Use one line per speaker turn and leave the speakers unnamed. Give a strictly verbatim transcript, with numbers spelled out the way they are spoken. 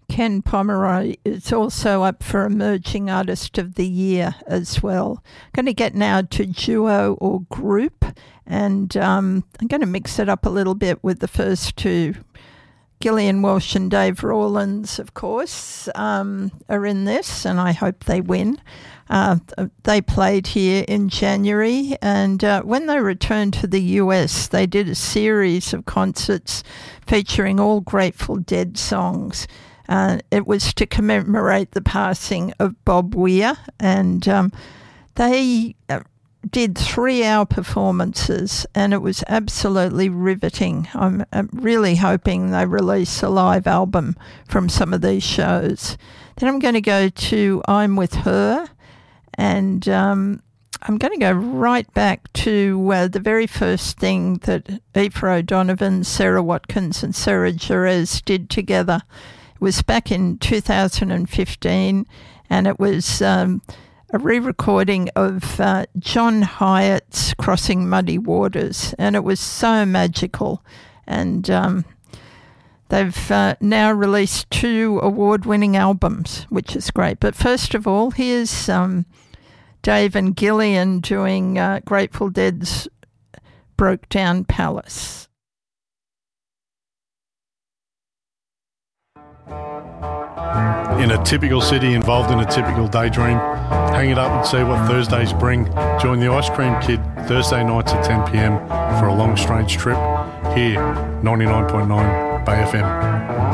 Ken Pomeroy is also up for Emerging Artist of the Year as well. I'm going to get now to duo or group, and um, I'm going to mix it up a little bit with the first two. Gillian Walsh and Dave Rawlins, of course, um, are in this, and I hope they win. Uh, they played here in January, and uh, when they returned to the U S, they did a series of concerts featuring all Grateful Dead songs. Uh, it was to commemorate the passing of Bob Weir, and um, they uh, did three-hour performances, and it was absolutely riveting. I'm, I'm really hoping they release a live album from some of these shows. Then I'm going to go to I'm With Her, and um, I'm going to go right back to uh, the very first thing that Aoife O'Donovan, Sarah Watkins and Sarah Jerez did together. It was back in two thousand fifteen, and it was um, a re-recording of uh, John Hyatt's Crossing Muddy Waters, and it was so magical. And um, they've uh, now released two award-winning albums, which is great. But first of all, here's um, Dave and Gillian doing uh, Grateful Dead's Broke Down Palace.
In a typical city involved in a typical daydream, hang it up and see what Thursdays bring. Join the Ice Cream Kid Thursday nights at ten p.m. for a long strange trip here, ninety-nine point nine Bay F M.